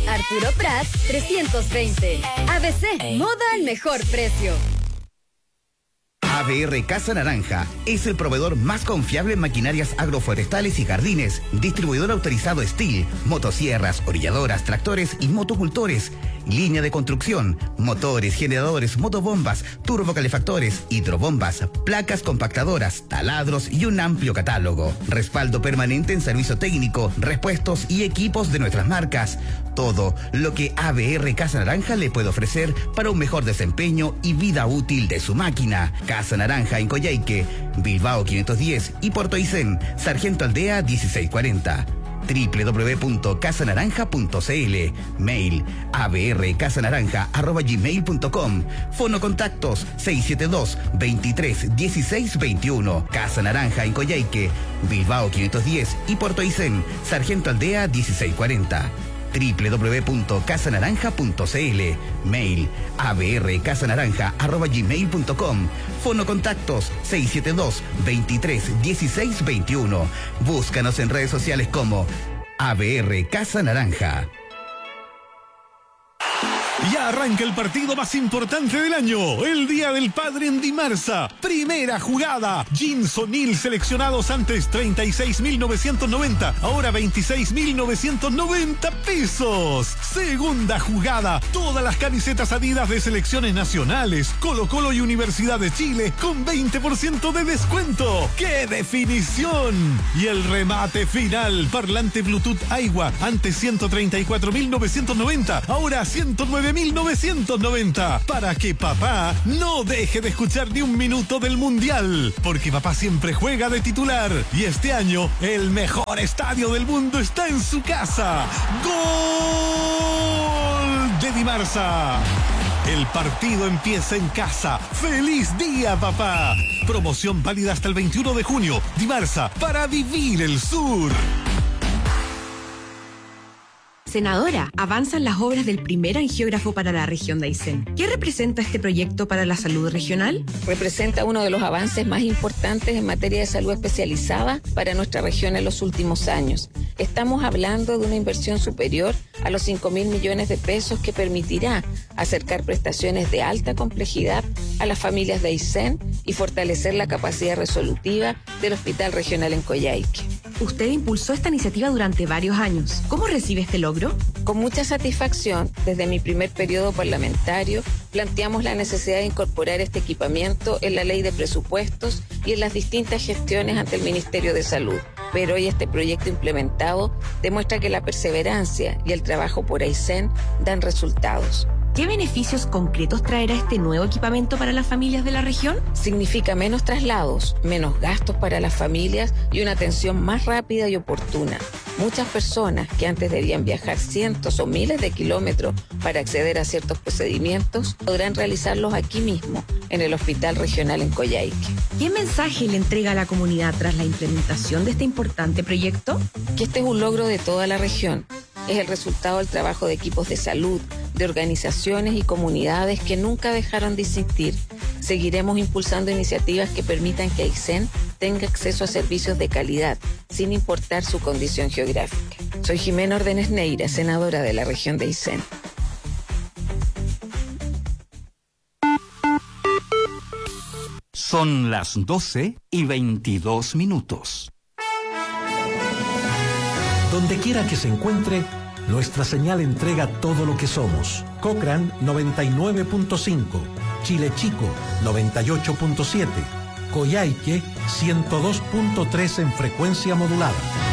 Arturo Prat 320. ABC, moda al mejor precio. ABR Casa Naranja es el proveedor más confiable en maquinarias agroforestales y jardines, distribuidor autorizado Steel, motosierras, orilladoras, tractores y motocultores, línea de construcción, motores, generadores, motobombas, turbocalefactores, hidrobombas, placas compactadoras, taladros y un amplio catálogo. Respaldo permanente en servicio técnico, repuestos y equipos de nuestras marcas. Todo lo que ABR Casa Naranja le puede ofrecer para un mejor desempeño y vida útil de su máquina. Casa Naranja en Coyhaique, Bilbao 510 y Puerto Aysén, Sargento Aldea 1640. www.casanaranja.cl. Mail abrcasanaranja@gmail.com. Fono contactos 672 23 16 21. Casa Naranja en Coyhaique, Bilbao 510 y Puerto Aysén, Sargento Aldea 1640. www.casanaranja.cl. Mail abrcasanaranja@gmail.com. Fono contactos 672 23 16 21. Búscanos en redes sociales como ABR Casa Naranja. Ya arranca el partido más importante del año, el Día del Padre en Dimarsa. Primera jugada, Jeans O'Neill seleccionados antes 36.990, ahora 26.990 pesos. Segunda jugada, todas las camisetas Adidas de selecciones nacionales, Colo-Colo y Universidad de Chile con 20% de descuento. ¡Qué definición! Y el remate final, parlante Bluetooth Aiwa, antes 134.990, ahora 109.990, para que papá no deje de escuchar ni un minuto del Mundial, porque papá siempre juega de titular y este año el mejor estadio del mundo está en su casa. ¡Gol de Dimarsa! El partido empieza en casa. ¡Feliz día, papá! Promoción válida hasta el 21 de junio. Dimarsa, para vivir el sur. Senadora, avanzan las obras del primer angiógrafo para la región de Aysén. ¿Qué representa este proyecto para la salud regional? Representa uno de los avances más importantes en materia de salud especializada para nuestra región en los últimos años. Estamos hablando de una inversión superior a los 5.000 millones de pesos que permitirá acercar prestaciones de alta complejidad a las familias de Aysén y fortalecer la capacidad resolutiva del Hospital Regional en Coyhaique. Usted impulsó esta iniciativa durante varios años. ¿Cómo recibe este logro? Con mucha satisfacción, desde mi primer periodo parlamentario, planteamos la necesidad de incorporar este equipamiento en la ley de presupuestos y en las distintas gestiones ante el Ministerio de Salud. Pero hoy este proyecto implementado demuestra que la perseverancia y el trabajo por Aysén dan resultados. ¿Qué beneficios concretos traerá este nuevo equipamiento para las familias de la región? Significa menos traslados, menos gastos para las familias y una atención más rápida y oportuna. Muchas personas que antes debían viajar cientos o miles de kilómetros para acceder a ciertos procedimientos podrán realizarlos aquí mismo, en el Hospital Regional en Coyhaique. ¿Qué mensaje le entrega a la comunidad tras la implementación de este importante proyecto? Que este es un logro de toda la región. Es el resultado del trabajo de equipos de salud, de organizaciones y comunidades que nunca dejaron de insistir. Seguiremos impulsando iniciativas que permitan que Aysén tenga acceso a servicios de calidad, sin importar su condición geográfica. Soy Jimena Ordenes Neira, senadora de la región de Aysén. Son las 12:22. Donde quiera que se encuentre, nuestra señal entrega todo lo que somos. Cochrane 99.5, Chile Chico 98.7, Coyhaique 102.3 en frecuencia modulada.